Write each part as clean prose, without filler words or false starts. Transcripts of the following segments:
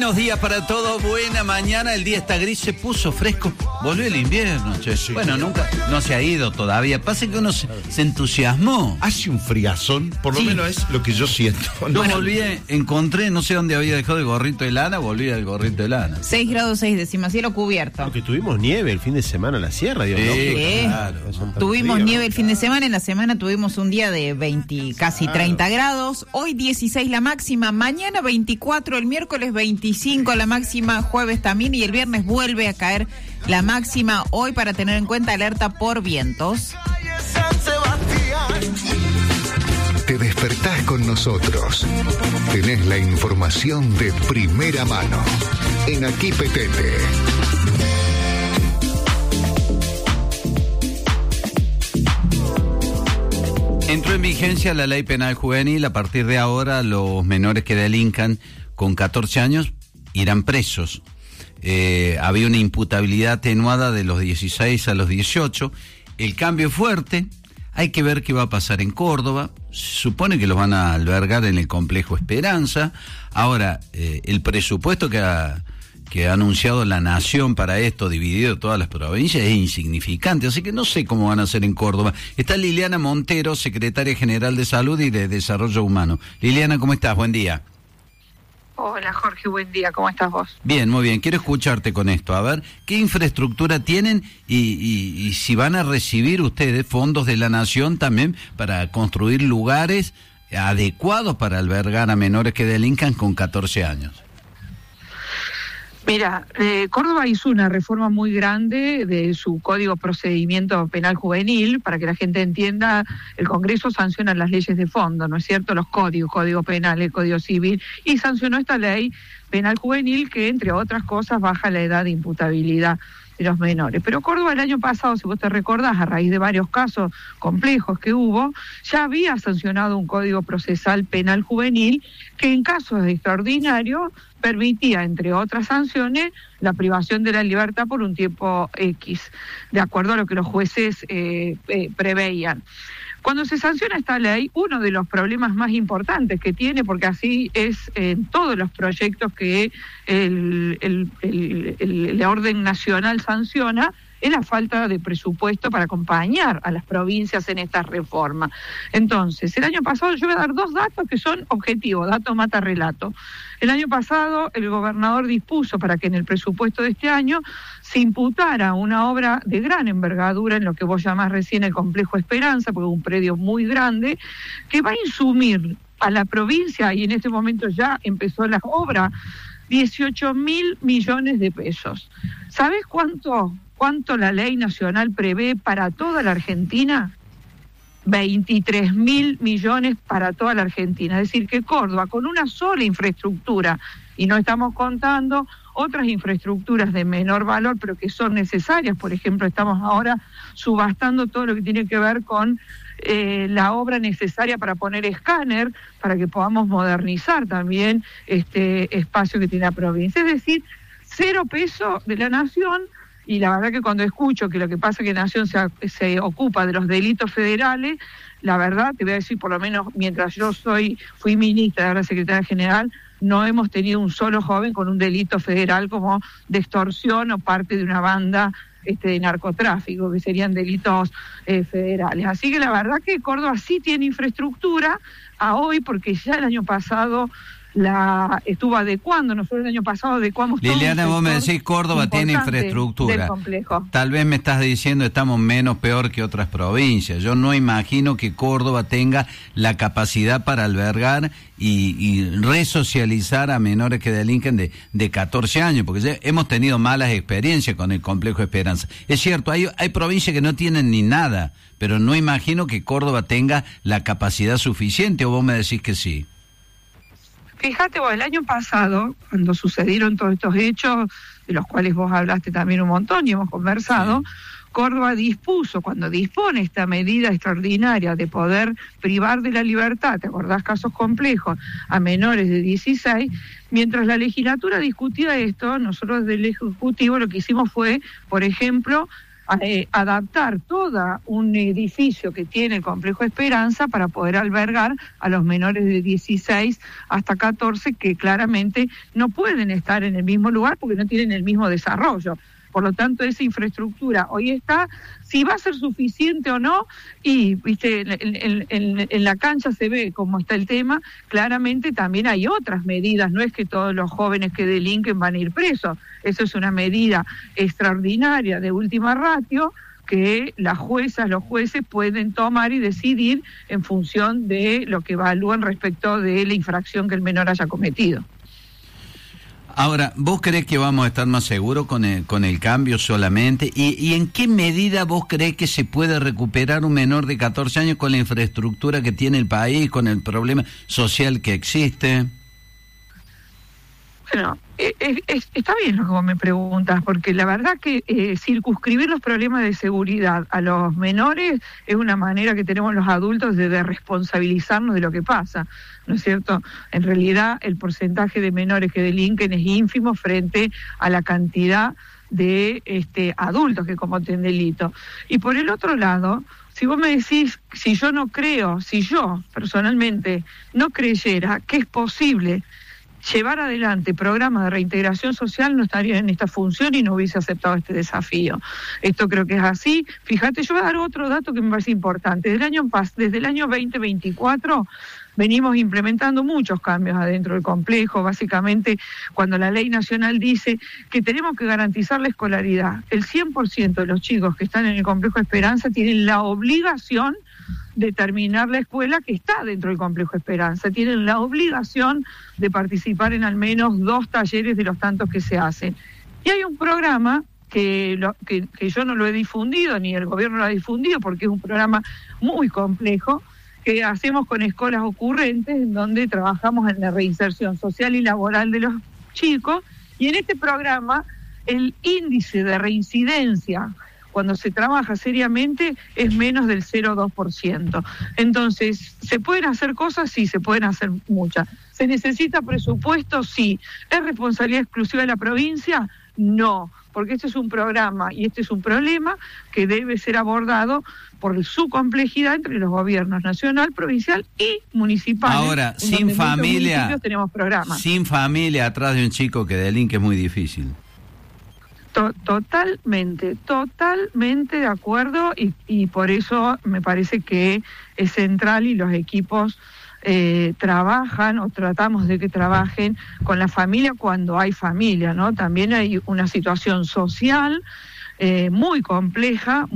Buenos días para todos, buena mañana, el día está gris, se puso fresco, volvió el invierno, che. Sí. Bueno, nunca, no se ha ido todavía, pasa que uno se entusiasmó. Hace un friazón, por lo menos es lo que yo siento. Yo volví, encontré, no sé dónde había dejado el gorrito de lana, volví al gorrito de lana. 6 grados 6 décimas, cielo cubierto. Porque tuvimos nieve el fin de semana en la sierra, Dios, ¿no? Sí, claro. Tuvimos nieve el fin de semana, en la semana tuvimos un día de 20, casi 30 grados, hoy 16 la máxima, mañana 24, el miércoles 25 la máxima, jueves también y el viernes vuelve a caer la máxima, hoy para tener en cuenta alerta por vientos. Te despertás con nosotros. Tenés la información de primera mano. En Aquí Petete. Entró en vigencia la ley penal juvenil. A partir de ahora, los menores que delincan con 14 años irán presos. Había una imputabilidad atenuada de los 16 a los 18. El cambio es fuerte. Hay que ver qué va a pasar en Córdoba. Se supone que los van a albergar en el complejo Esperanza. Ahora, el presupuesto que ha anunciado la Nación para esto, dividido todas las provincias, es insignificante, así que no sé cómo van a hacer en Córdoba. Está Liliana Montero, secretaria general de Salud y de Desarrollo Humano. Liliana, ¿cómo estás? Buen día. Hola Jorge, buen día, ¿cómo estás vos? Bien, muy bien, quiero escucharte con esto, a ver, ¿qué infraestructura tienen y si van a recibir ustedes fondos de la Nación también para construir lugares adecuados para albergar a menores que delincan con 14 años? Mira, Córdoba hizo una reforma muy grande de su Código Procedimiento Penal Juvenil, para que la gente entienda, el Congreso sanciona las leyes de fondo, ¿no es cierto? Los códigos, Código Penal, el Código Civil, y sancionó esta ley penal juvenil que, entre otras cosas, baja la edad de imputabilidad de los menores. Pero Córdoba el año pasado, si vos te recordás, a raíz de varios casos complejos que hubo, ya había sancionado un Código Procesal Penal Juvenil que en casos extraordinarios permitía, entre otras sanciones, la privación de la libertad por un tiempo X, de acuerdo a lo que los jueces preveían. Cuando se sanciona esta ley, uno de los problemas más importantes que tiene, porque así es en todos los proyectos que el orden nacional sanciona, es la falta de presupuesto para acompañar a las provincias en esta reforma. Entonces, el año pasado, yo voy a dar 2 datos que son objetivos, dato mata relato. El año pasado, el gobernador dispuso para que en el presupuesto de este año se imputara una obra de gran envergadura en lo que vos llamás recién el complejo Esperanza, porque es un predio muy grande, que va a insumir a la provincia, y en este momento ya empezó la obra, 18.000 millones de pesos. ¿Sabés cuánto la ley nacional prevé para toda la Argentina? 23.000 millones para toda la Argentina. Es decir, que Córdoba, con una sola infraestructura, y no estamos contando otras infraestructuras de menor valor, pero que son necesarias, por ejemplo, estamos ahora subastando todo lo que tiene que ver con la obra necesaria para poner escáner, para que podamos modernizar también este espacio que tiene la provincia. Es decir, 0 pesos de la Nación. Y la verdad que cuando escucho que lo que pasa es que Nación se ocupa de los delitos federales, la verdad, te voy a decir, por lo menos mientras yo fui ministra, ahora secretaria general, no hemos tenido un solo joven con un delito federal como de extorsión o parte de una banda de narcotráfico, que serían delitos federales. Así que la verdad que Córdoba sí tiene infraestructura a hoy, porque ya el año pasado la estuvo adecuando. Nosotros el año pasado adecuamos. Liliana, vos me decís Córdoba tiene infraestructura. Tal vez me estás diciendo estamos menos peor que otras provincias. Yo no imagino que Córdoba tenga la capacidad para albergar y resocializar a menores que delinquen de 14 años, porque ya hemos tenido malas experiencias con el complejo Esperanza. Es cierto, hay provincias que no tienen ni nada, pero no imagino que Córdoba tenga la capacidad suficiente, o vos me decís que sí. Fíjate vos, el año pasado, cuando sucedieron todos estos hechos, de los cuales vos hablaste también un montón y hemos conversado, sí. Córdoba dispuso, cuando dispone esta medida extraordinaria de poder privar de la libertad, ¿te acordás? Casos complejos, a menores de 16, mientras la legislatura discutía esto, nosotros del Ejecutivo lo que hicimos fue, por ejemplo, adaptar todo un edificio que tiene el Complejo Esperanza para poder albergar a los menores de 16 hasta 14 que claramente no pueden estar en el mismo lugar porque no tienen el mismo desarrollo. Por lo tanto, esa infraestructura hoy está, si va a ser suficiente o no, y viste, en la cancha se ve cómo está el tema. Claramente también hay otras medidas, no es que todos los jóvenes que delinquen van a ir presos, eso es una medida extraordinaria de última ratio que las juezas, los jueces pueden tomar y decidir en función de lo que evalúan respecto de la infracción que el menor haya cometido. Ahora, ¿vos creés que vamos a estar más seguros con el cambio solamente? ¿Y en qué medida vos creés que se puede recuperar un menor de 14 años con la infraestructura que tiene el país, con el problema social que existe? Bueno, está bien lo que vos me preguntas, porque la verdad que circunscribir los problemas de seguridad a los menores es una manera que tenemos los adultos de responsabilizarnos de lo que pasa, ¿no es cierto? En realidad el porcentaje de menores que delinquen es ínfimo frente a la cantidad de adultos que cometen delito. Y por el otro lado, si vos me decís, si yo personalmente no creyera que es posible llevar adelante programas de reintegración social, no estaría en esta función y no hubiese aceptado este desafío. Esto creo que es así. Fíjate, yo voy a dar otro dato que me parece importante. Desde el año 2024 venimos implementando muchos cambios adentro del complejo. Básicamente, cuando la ley nacional dice que tenemos que garantizar la escolaridad, el 100% de los chicos que están en el Complejo Esperanza tienen la obligación de terminar la escuela que está dentro del Complejo Esperanza. Tienen la obligación de participar en al menos 2 talleres de los tantos que se hacen. Y hay un programa que yo no lo he difundido, ni el gobierno lo ha difundido, porque es un programa muy complejo, que hacemos con escuelas ocurrentes, en donde trabajamos en la reinserción social y laboral de los chicos, y en este programa el índice de reincidencia cuando se trabaja seriamente es menos del 0,2%. Entonces, ¿se pueden hacer cosas? Sí, se pueden hacer muchas. ¿Se necesita presupuesto? Sí. ¿Es responsabilidad exclusiva de la provincia? No, porque este es un programa y este es un problema que debe ser abordado por su complejidad entre los gobiernos nacional, provincial y municipal. Ahora, sin familia, tenemos programas. Sin familia atrás de un chico que delinque es muy difícil. Totalmente de acuerdo, y por eso me parece que es central y los equipos trabajan o tratamos de que trabajen con la familia cuando hay familia, ¿no? También hay una situación social muy compleja,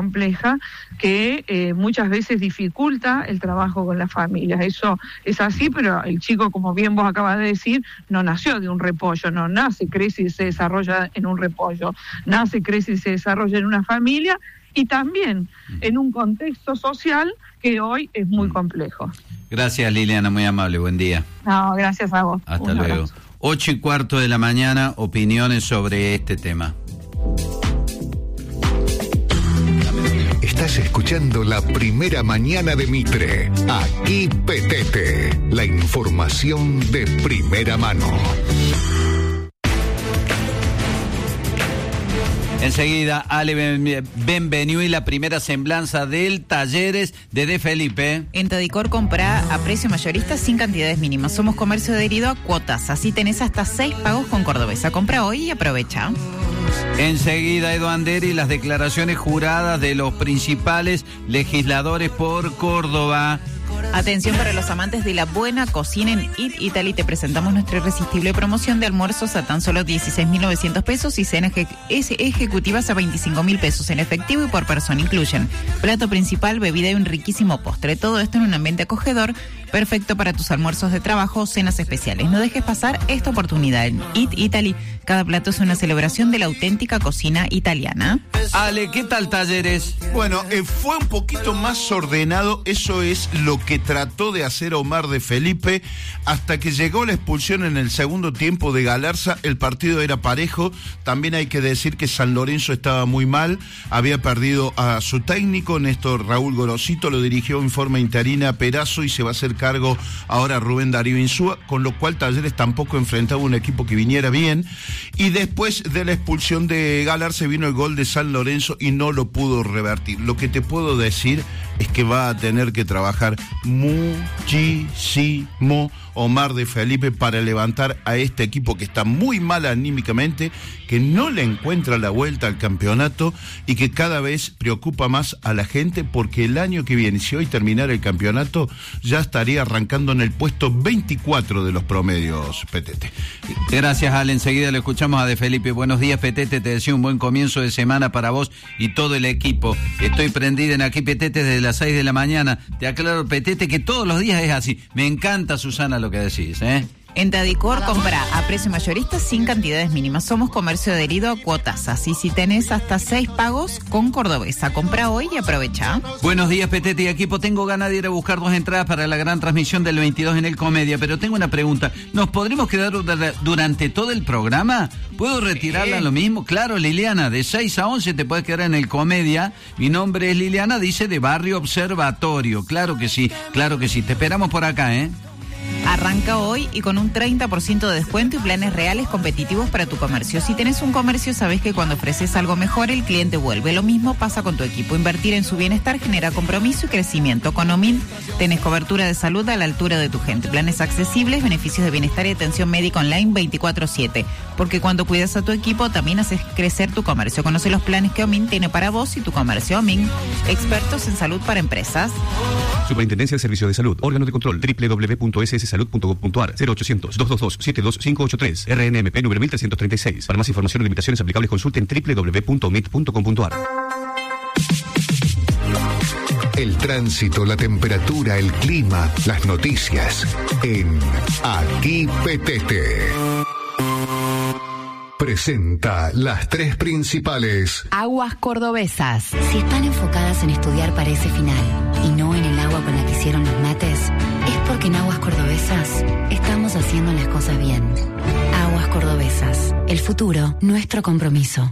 que muchas veces dificulta el trabajo con las familias. Eso es así, pero el chico, como bien vos acabas de decir, no nació de un repollo, no nace, crece y se desarrolla en un repollo, nace, crece y se desarrolla en una familia y también en un contexto social que hoy es muy complejo. Gracias, Liliana, muy amable, buen día. No, gracias a vos. Hasta luego. 8:15 de la mañana, opiniones sobre este tema. Estás escuchando La Primera Mañana de Mitre. Aquí Petete, la información de primera mano. Enseguida, Ale Benveniu y la primera semblanza del Talleres de De Felipe. En Tadicor compra a precio mayorista sin cantidades mínimas. Somos comercio adherido a cuotas. Así tenés hasta 6 pagos con Cordobesa. Compra hoy y aprovecha. Enseguida, Edo Andere y las declaraciones juradas de los principales legisladores por Córdoba. Atención para los amantes de la buena cocina. En Eat Italy te presentamos nuestra irresistible promoción de almuerzos a tan solo 16.900 pesos y cenas ejecutivas a 25.000 pesos en efectivo y por persona. Incluyen plato principal, bebida y un riquísimo postre. Todo esto en un ambiente acogedor, perfecto para tus almuerzos de trabajo o cenas especiales. No dejes pasar esta oportunidad. En Eat Italy, cada plato es una celebración de la auténtica cocina italiana. Ale, ¿qué tal Talleres? Bueno, fue un poquito más ordenado, eso es lo que trató de hacer Omar de Felipe, hasta que llegó la expulsión en el segundo tiempo de Galarza. El partido era parejo. También hay que decir que San Lorenzo estaba muy mal, había perdido a su técnico, Néstor Raúl Gorosito, lo dirigió en forma interina Perazo y se va a hacer hacer cargo ahora Rubén Darío Insúa, con lo cual Talleres tampoco enfrentaba un equipo que viniera bien. Y después de la expulsión de Galarza vino el gol de San Lorenzo y no lo pudo revertir. Lo que te puedo decir es que va a tener que trabajar muchísimo Omar de Felipe para levantar a este equipo que está muy mal anímicamente, que no le encuentra la vuelta al campeonato y que cada vez preocupa más a la gente, porque el año que viene, si hoy terminara el campeonato, ya estaría arrancando en el puesto 24 de los promedios, Petete. Gracias, Ale. Enseguida le escuchamos a de Felipe. Buenos días, Petete. Te deseo un buen comienzo de semana para vos y todo el equipo. Estoy prendida en Aquí Petete desde las 6 de la mañana. Te aclaro, Petete, que todos los días es así. Me encanta, Susana, lo que decís, ¿eh? En Tadicor, compra a precio mayorista sin cantidades mínimas. Somos comercio adherido a cuotas. Así si tenés hasta 6 pagos con Cordobesa. Compra hoy y aprovecha. Buenos días, Petete y equipo. Tengo ganas de ir a buscar 2 entradas para la gran transmisión del 22 en el Comedia, pero tengo una pregunta. ¿Nos podremos quedar durante todo el programa? ¿Puedo retirarla lo mismo? Claro, Liliana, de 6 a 11 te puedes quedar en el Comedia. Mi nombre es Liliana, dice de Barrio Observatorio. Claro que sí, claro que sí. Te esperamos por acá, ¿eh? Arranca hoy y con un 30% de descuento y planes reales competitivos para tu comercio. Si tenés un comercio, sabés que cuando ofreces algo mejor, el cliente vuelve. Lo mismo pasa con tu equipo. Invertir en su bienestar genera compromiso y crecimiento. Con Omin tenés cobertura de salud a la altura de tu gente. Planes accesibles, beneficios de bienestar y atención médica online 24/7. Porque cuando cuidas a tu equipo, también haces crecer tu comercio. Conoce los planes que Omin tiene para vos y tu comercio. Omin, expertos en salud para empresas. Superintendencia de Servicios de Salud. Órgano de control. www.sssalud.gov.ar. 0800-222-72583. RNMP número 1336. Para más información y limitaciones aplicables, consulte en www.omit.com.ar. El tránsito, la temperatura, el clima, las noticias en Aquí Petete. Presenta las 3 principales. Aguas Cordobesas. Si están enfocadas en estudiar para ese final y no en el agua con la que hicieron los mates, es porque en Aguas Cordobesas estamos haciendo las cosas bien. Aguas Cordobesas. El futuro, nuestro compromiso.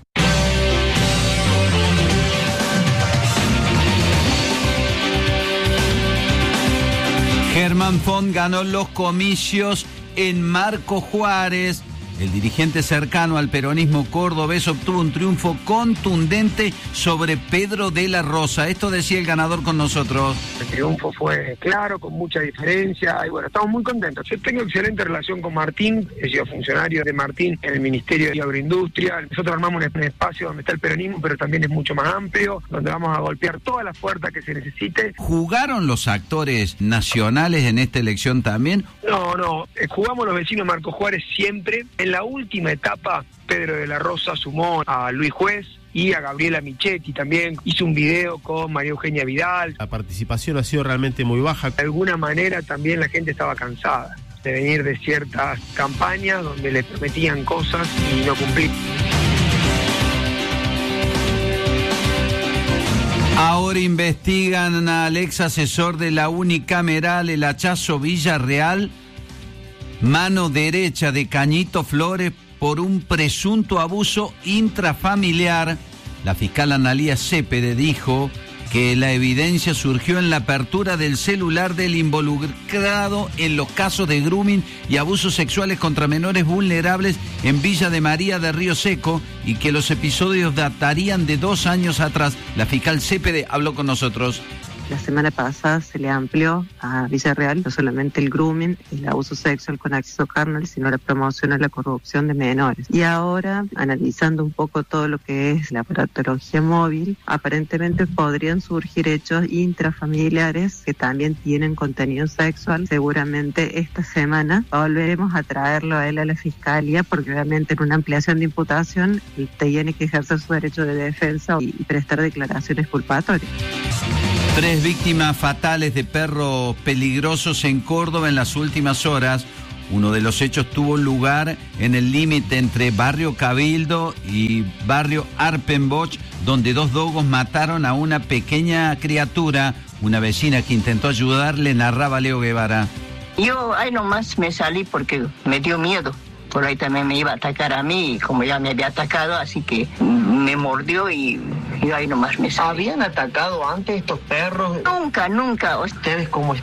Germán Font ganó los comicios en Marco Juárez. El dirigente cercano al peronismo cordobés obtuvo un triunfo contundente sobre Pedro de la Rosa. Esto decía el ganador con nosotros. El triunfo fue claro, con mucha diferencia, y bueno, estamos muy contentos. Yo tengo excelente relación con Martín, he sido funcionario de Martín en el Ministerio de Agroindustria. Nosotros armamos un espacio donde está el peronismo, pero también es mucho más amplio, donde vamos a golpear todas las puertas que se necesite. ¿Jugaron los actores nacionales en esta elección también? No, jugamos los vecinos Marco Juárez siempre. En la última etapa, Pedro de la Rosa sumó a Luis Juez y a Gabriela Michetti también. Hizo un video con María Eugenia Vidal. La participación ha sido realmente muy baja. De alguna manera también la gente estaba cansada de venir de ciertas campañas donde le prometían cosas y no cumplir. Ahora investigan al ex asesor de la unicameral, el hachazo Villarreal, mano derecha de Cañito Flores, por un presunto abuso intrafamiliar. La fiscal Analía Cepede dijo que la evidencia surgió en la apertura del celular del involucrado en los casos de grooming y abusos sexuales contra menores vulnerables en Villa de María de Río Seco y que los episodios datarían de 2 años atrás. La fiscal Cepede habló con nosotros. La semana pasada se le amplió a Villarreal no solamente el grooming, el abuso sexual con acceso carnal, sino la promoción a la corrupción de menores. Y ahora, analizando un poco todo lo que es la aparatología móvil, aparentemente podrían surgir hechos intrafamiliares que también tienen contenido sexual. Seguramente esta semana volveremos a traerlo a él a la fiscalía, porque obviamente en una ampliación de imputación él tiene que ejercer su derecho de defensa y prestar declaraciones culpatorias. 3 víctimas fatales de perros peligrosos en Córdoba en las últimas horas. Uno de los hechos tuvo lugar en el límite entre Barrio Cabildo y Barrio Arpenboch, donde 2 dogos mataron a una pequeña criatura. Una vecina que intentó ayudarle narraba Leo Guevara. Yo ahí nomás me salí porque me dio miedo. Por ahí también me iba a atacar a mí, y como ya me había atacado, así que me mordió y yo ahí nomás me salí. ¿Habían atacado antes estos perros? Nunca. ¿Ustedes cómo están?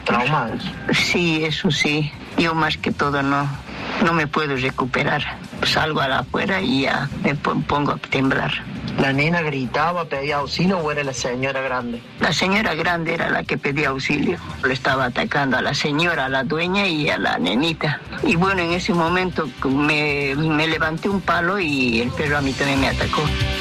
traumados. Sí, eso sí. Yo más que todo no me puedo recuperar. Salgo a la afuera y ya me pongo a temblar. ¿La nena gritaba, pedía auxilio o era la señora grande? La señora grande era la que pedía auxilio. Le estaba atacando a la señora, a la dueña y a la nenita. Y bueno, en ese momento me levanté un palo y el perro a mí también me atacó.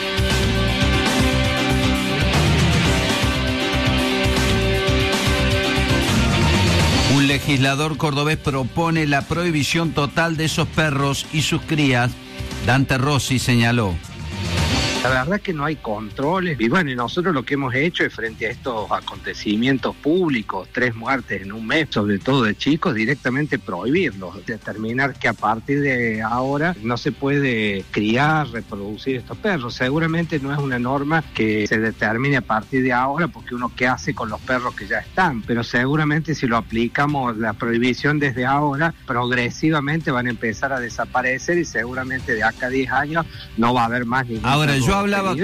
Un legislador cordobés propone la prohibición total de esos perros y sus crías. Dante Rossi señaló: la verdad que no hay controles y bueno, y nosotros lo que hemos hecho es frente a estos acontecimientos públicos, 3 muertes en un mes, sobre todo de chicos, directamente prohibirlos, determinar que a partir de ahora no se puede criar, reproducir estos perros. Seguramente no es una norma que se determine a partir de ahora porque uno qué hace con los perros que ya están, pero seguramente si lo aplicamos la prohibición desde ahora, progresivamente van a empezar a desaparecer y seguramente de acá a 10 años no va a haber más ningún Ahora, perro. yo hablaba...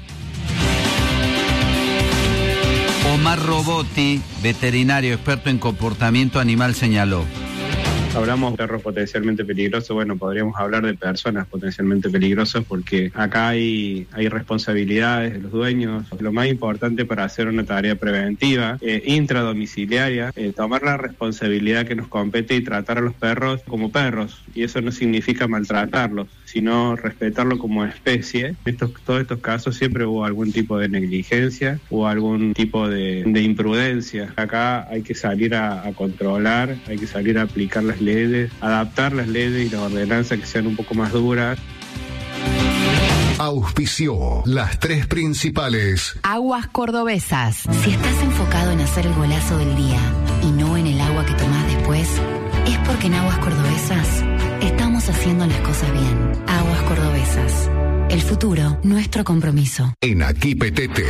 Omar Robotti, veterinario experto en comportamiento animal, señaló: hablamos de perros potencialmente peligrosos, bueno, podríamos hablar de personas potencialmente peligrosas porque acá hay responsabilidades de los dueños. Lo más importante para hacer una tarea preventiva, intradomiciliaria, tomar la responsabilidad que nos compete y tratar a los perros como perros. Y eso no significa maltratarlos, sino respetarlo como especie. En todos estos casos siempre hubo algún tipo de negligencia o algún tipo de imprudencia. Acá hay que salir a controlar, hay que salir a aplicar las leyes, adaptar las leyes y las ordenanzas que sean un poco más duras. Auspició las 3 principales. Aguas Cordobesas. Si estás enfocado en hacer el golazo del día y no en el agua que tomás después, es porque en Aguas Cordobesas estamos haciendo las cosas bien. Aguas Cordobesas. El futuro, nuestro compromiso. En Aquí Petete.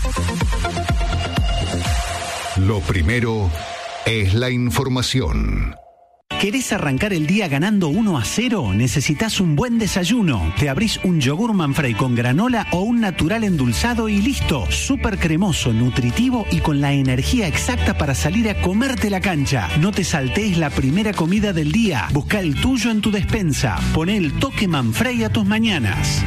Lo primero es la información. ¿Querés arrancar el día ganando 1-0? Necesitas un buen desayuno. Te abrís un yogur Manfrey con granola o un natural endulzado y listo. Súper cremoso, nutritivo y con la energía exacta para salir a comerte la cancha. No te saltees la primera comida del día. Busca el tuyo en tu despensa. Poné el toque Manfrey a tus mañanas.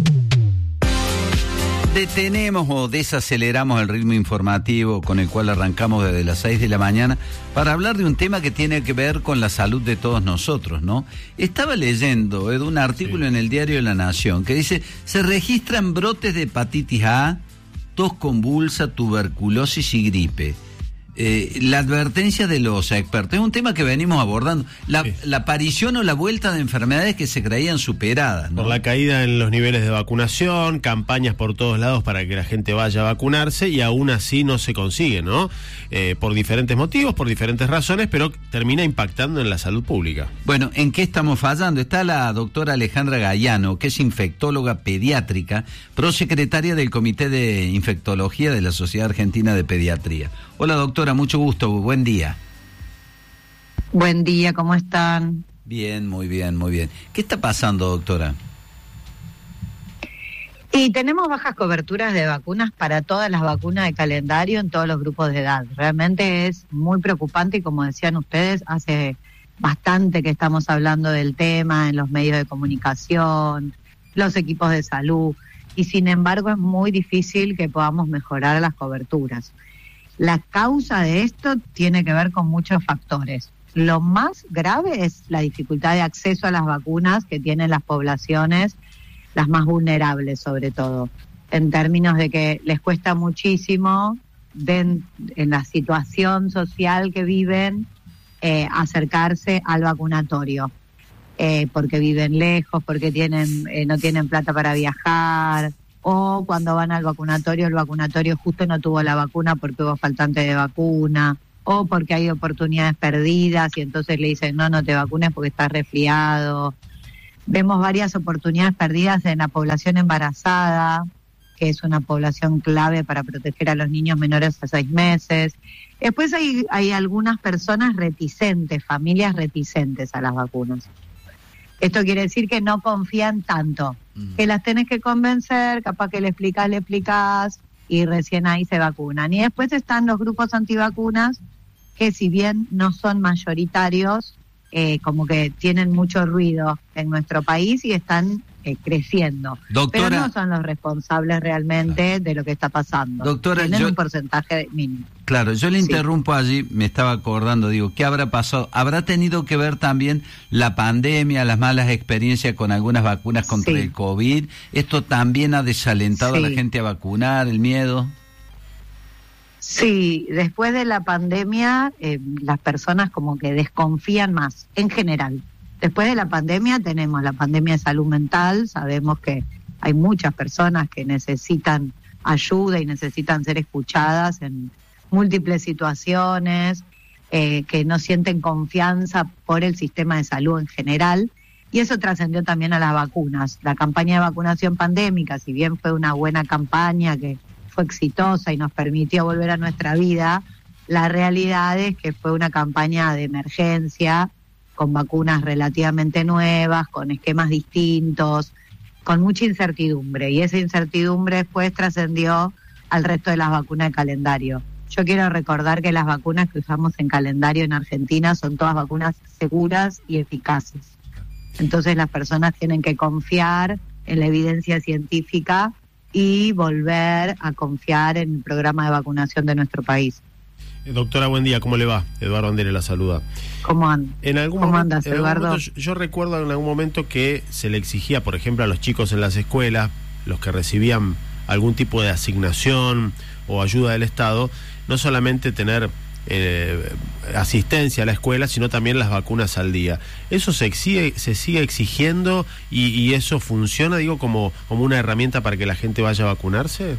Detenemos o desaceleramos el ritmo informativo con el cual arrancamos desde las 6 de la mañana para hablar de un tema que tiene que ver con la salud de todos nosotros, ¿no? Estaba leyendo un artículo en el diario La Nación que dice: se registran brotes de hepatitis A, tos convulsa, tuberculosis y gripe. La advertencia de los expertos es un tema que venimos abordando, la aparición o la vuelta de enfermedades que se creían superadas, ¿no? Por la caída en los niveles de vacunación, campañas por todos lados para que la gente vaya a vacunarse y aún así no se consigue, ¿no? Por diferentes motivos, por diferentes razones, pero termina impactando en la salud pública. Bueno, ¿en qué estamos fallando? Está la doctora Alejandra Gayano, que es infectóloga pediátrica, prosecretaria del Comité de Infectología de la Sociedad Argentina de Pediatría. Hola, doctora, mucho gusto, buen día. Buen día, ¿cómo están? Bien, muy bien, muy bien. ¿Qué está pasando, doctora? Y tenemos bajas coberturas de vacunas para todas las vacunas de calendario en todos los grupos de edad. Realmente es muy preocupante y como decían ustedes, hace bastante que estamos hablando del tema en los medios de comunicación, los equipos de salud, y sin embargo es muy difícil que podamos mejorar las coberturas. La causa de esto tiene que ver con muchos factores. Lo más grave es la dificultad de acceso a las vacunas que tienen las poblaciones, las más vulnerables sobre todo, en términos de que les cuesta muchísimo en la situación social que viven acercarse al vacunatorio, porque viven lejos, porque no tienen plata para viajar, o cuando van al vacunatorio, el vacunatorio justo no tuvo la vacuna porque hubo faltante de vacuna, o porque hay oportunidades perdidas y entonces le dicen no te vacunes porque estás resfriado. Vemos varias oportunidades perdidas en la población embarazada, que es una población clave para proteger a los niños menores a 6 meses. Después hay algunas personas reticentes, familias reticentes a las vacunas. Esto quiere decir que no confían tanto, que las tenés que convencer, capaz que le explicás y recién ahí se vacunan. Y después están los grupos antivacunas que si bien no son mayoritarios, como que tienen mucho ruido en nuestro país y están creciendo. Doctora, pero no son los responsables realmente de lo que está pasando. Doctora, tienen un porcentaje mínimo. Claro, yo le interrumpo allí, me estaba acordando, digo, ¿qué habrá pasado? ¿Habrá tenido que ver también la pandemia, las malas experiencias con algunas vacunas contra el COVID? ¿Esto también ha desalentado a la gente a vacunar, el miedo? Sí, después de la pandemia las personas como que desconfían más, en general. Después de la pandemia tenemos la pandemia de salud mental, sabemos que hay muchas personas que necesitan ayuda y necesitan ser escuchadas en múltiples situaciones, que no sienten confianza por el sistema de salud en general, y eso trascendió también a las vacunas. La campaña de vacunación pandémica, si bien fue una buena campaña que fue exitosa y nos permitió volver a nuestra vida, la realidad es que fue una campaña de emergencia, con vacunas relativamente nuevas, con esquemas distintos, con mucha incertidumbre, y esa incertidumbre después trascendió al resto de las vacunas de calendario. Yo quiero recordar que las vacunas que usamos en calendario en Argentina son todas vacunas seguras y eficaces. Entonces las personas tienen que confiar en la evidencia científica y volver a confiar en el programa de vacunación de nuestro país. Doctora, buen día, ¿cómo le va? Eduardo Andere la saluda. ¿Cómo andas? ¿Cómo andas, Eduardo? Yo recuerdo en algún momento que se le exigía, por ejemplo, a los chicos en las escuelas, los que recibían algún tipo de asignación o ayuda del Estado, no solamente tener asistencia a la escuela, sino también las vacunas al día. ¿Eso se sigue exigiendo y eso funciona, digo, como una herramienta para que la gente vaya a vacunarse?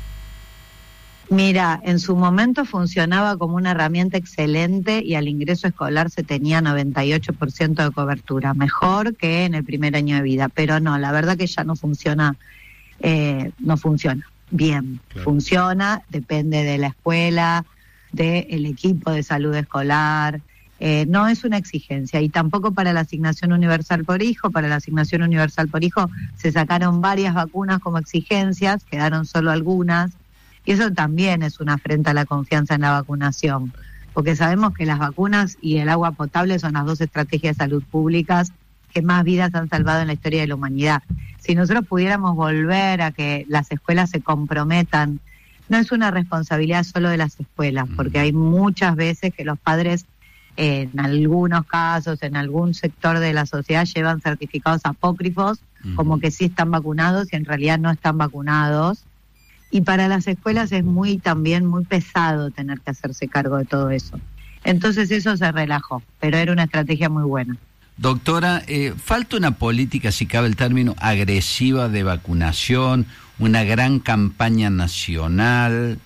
Mira, en su momento funcionaba como una herramienta excelente y al ingreso escolar se tenía 98% de cobertura, mejor que en el primer año de vida, pero no, la verdad que ya no funciona bien. Claro. Funciona, depende de la escuela, del equipo de salud escolar, no es una exigencia, y tampoco para la asignación universal por hijo. Para la asignación universal por hijo se sacaron varias vacunas como exigencias, quedaron solo algunas. Y eso también es una afrenta a la confianza en la vacunación, porque sabemos que las vacunas y el agua potable son las dos estrategias de salud públicas que más vidas han salvado en la historia de la humanidad. Si nosotros pudiéramos volver a que las escuelas se comprometan, no es una responsabilidad solo de las escuelas, porque hay muchas veces que los padres, en algunos casos, en algún sector de la sociedad, llevan certificados apócrifos, como que sí están vacunados y en realidad no están vacunados. Y para las escuelas es también muy pesado tener que hacerse cargo de todo eso. Entonces eso se relajó, pero era una estrategia muy buena. Doctora, falta una política, si cabe el término, agresiva de vacunación, una gran campaña nacional.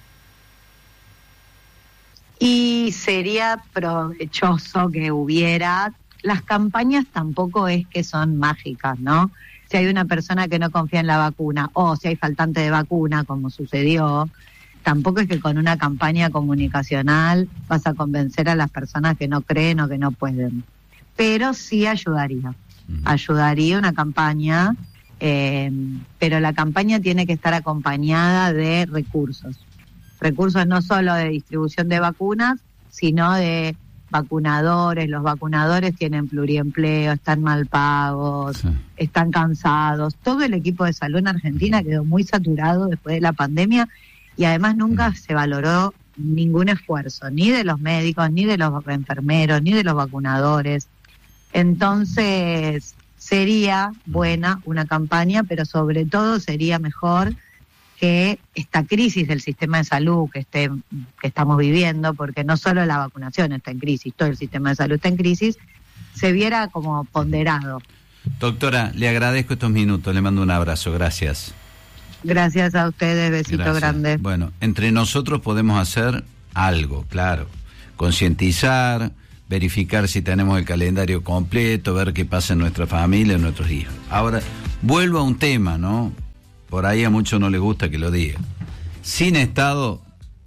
Y sería provechoso que hubiera. Las campañas tampoco es que son mágicas, ¿no? Si hay una persona que no confía en la vacuna o si hay faltante de vacuna, como sucedió, tampoco es que con una campaña comunicacional vas a convencer a las personas que no creen o que no pueden. Pero sí ayudaría una campaña, pero la campaña tiene que estar acompañada de recursos no solo de distribución de vacunas, sino de vacunadores. Los vacunadores tienen pluriempleo, están mal pagos, están cansados. Todo el equipo de salud en Argentina quedó muy saturado después de la pandemia y además nunca se valoró ningún esfuerzo, ni de los médicos, ni de los enfermeros, ni de los vacunadores. Entonces sería buena una campaña, pero sobre todo sería mejor que esta crisis del sistema de salud que estamos viviendo, porque no solo la vacunación está en crisis, todo el sistema de salud está en crisis, se viera como ponderado. Doctora, le agradezco estos minutos, le mando un abrazo, gracias. Gracias a ustedes, besito grande. Bueno, entre nosotros podemos hacer algo, claro, concientizar, verificar si tenemos el calendario completo, ver qué pasa en nuestra familia, en nuestros hijos. Ahora, vuelvo a un tema, ¿no? Por ahí a muchos no les gusta que lo diga. Sin Estado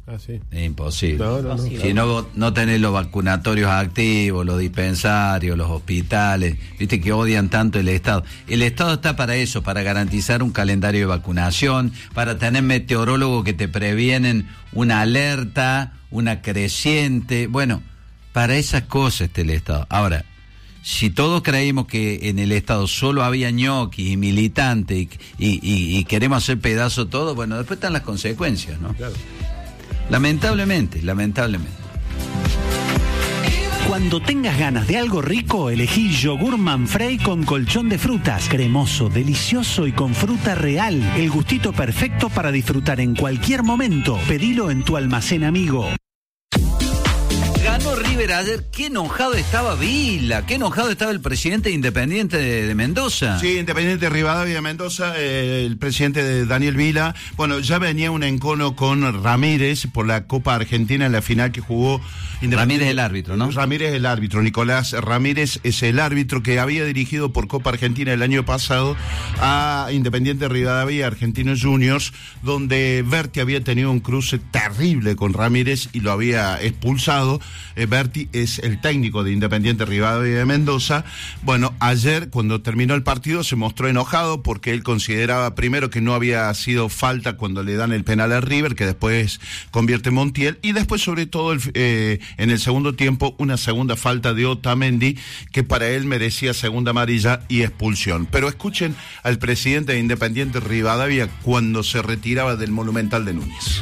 Sí. Es imposible. No. Si no tenés los vacunatorios activos, los dispensarios, los hospitales, viste que odian tanto el Estado. El Estado está para eso, para garantizar un calendario de vacunación, para tener meteorólogos que te previenen una alerta, una creciente. Bueno, para esas cosas está el Estado. Ahora, si todos creímos que en el Estado solo había ñoquis y militantes y queremos hacer pedazo todo, bueno, después están las consecuencias, ¿no? Claro. Lamentablemente. Cuando tengas ganas de algo rico, elegí yogur Manfrey con colchón de frutas. Cremoso, delicioso y con fruta real. El gustito perfecto para disfrutar en cualquier momento. Pedilo en tu almacén amigo. Ganó River ayer, qué enojado estaba Vila, qué enojado estaba el presidente de Independiente de Mendoza. Sí, Independiente de Rivadavia de Mendoza, el presidente de Daniel Vila. Bueno, ya venía un encono con Ramírez por la Copa Argentina en la final que jugó Ramírez es el árbitro, ¿no? Ramírez es el árbitro, Nicolás Ramírez es el árbitro que había dirigido por Copa Argentina el año pasado a Independiente de Rivadavia y Argentinos Juniors, donde Berti había tenido un cruce terrible con Ramírez y lo había expulsado. Berti es el técnico de Independiente Rivadavia de Mendoza. Bueno, ayer cuando terminó el partido se mostró enojado porque él consideraba primero que no había sido falta cuando le dan el penal a River, que después convierte Montiel, y después sobre todo en el segundo tiempo una segunda falta de Otamendi que para él merecía segunda amarilla y expulsión. Pero escuchen al presidente de Independiente Rivadavia cuando se retiraba del Monumental de Núñez.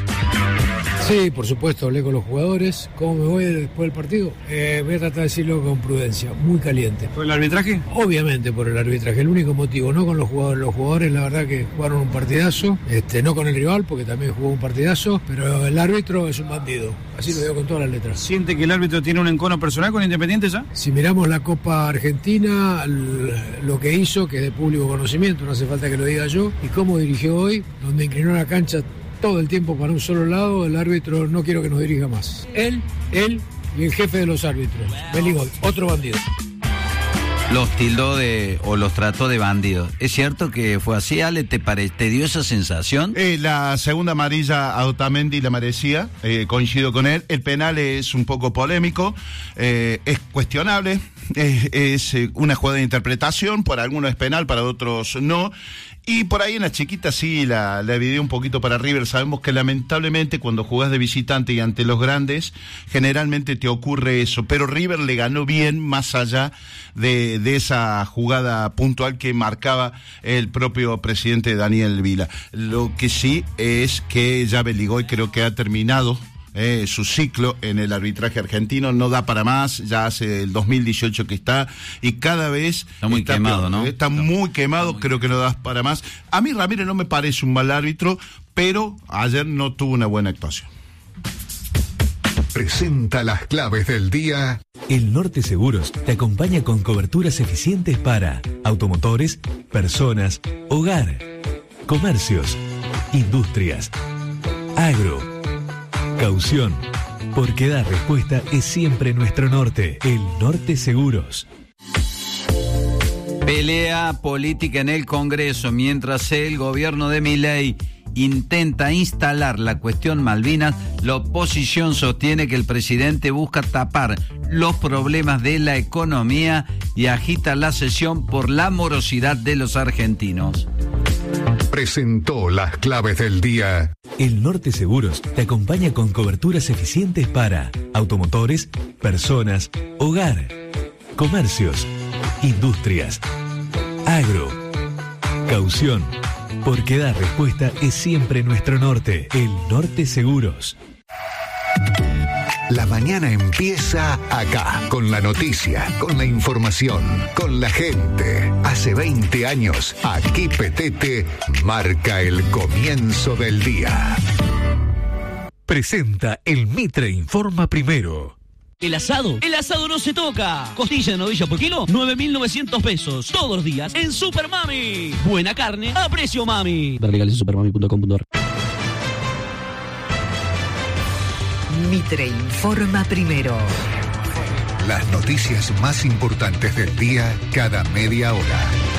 Sí, por supuesto, hablé con los jugadores. ¿Cómo me voy después del partido? Voy a tratar de decirlo con prudencia, muy caliente. ¿Por el arbitraje? Obviamente por el arbitraje, el único motivo, no con los jugadores. Los jugadores la verdad que jugaron un partidazo, no con el rival porque también jugó un partidazo, pero el árbitro es un bandido, así lo digo con todas las letras. ¿Siente que el árbitro tiene un encono personal con Independiente ya? Si miramos la Copa Argentina, lo que hizo, que es de público conocimiento, no hace falta que lo diga yo, y cómo dirigió hoy, donde inclinó la cancha todo el tiempo para un solo lado, el árbitro no quiero que nos dirija más. Él y el jefe de los árbitros, Beligoy, otro bandido. Los tildó o los trató de bandidos. ¿Es cierto que fue así, Ale? ¿Te dio esa sensación? La segunda amarilla a Otamendi la merecía, coincido con él. El penal es un poco polémico, es cuestionable, es una jugada de interpretación, para algunos es penal, para otros no. Y por ahí en la chiquita sí la dividió un poquito para River. Sabemos que lamentablemente cuando jugás de visitante y ante los grandes, generalmente te ocurre eso. Pero River le ganó bien más allá de esa jugada puntual que marcaba el propio presidente Daniel Vila. Lo que sí es que ya Beligoy creo que ha terminado su ciclo en el arbitraje argentino, no da para más, ya hace el 2018 que está, y cada vez está muy quemado, peor, ¿no? Está muy quemado, creo que no da para más. A mí Ramírez no me parece un mal árbitro, pero ayer no tuvo una buena actuación. Presenta las claves del día. El Norte Seguros te acompaña con coberturas eficientes para automotores, personas, hogar, comercios, industrias, agro, caución, porque dar respuesta es siempre nuestro norte. El Norte Seguros. Pelea política en el Congreso mientras el gobierno de Milei intenta instalar la cuestión Malvinas. La oposición sostiene que el presidente busca tapar los problemas de la economía y agita la sesión por la morosidad de los argentinos. Presentó las claves del día. El Norte Seguros te acompaña con coberturas eficientes para automotores, personas, hogar, comercios, industrias, agro, caución, porque dar respuesta es siempre nuestro norte. El Norte Seguros. La mañana empieza acá, con la noticia, con la información, con la gente. Hace 20 años, aquí Petete marca el comienzo del día. Presenta el Mitre Informa Primero. El asado no se toca. Costilla de novilla por kilo, 9.900 pesos. Todos los días en Super Mami. Buena carne a precio mami. Ver legales en supermami.com.ar. Mitre Informa Primero. Las noticias más importantes del día cada media hora.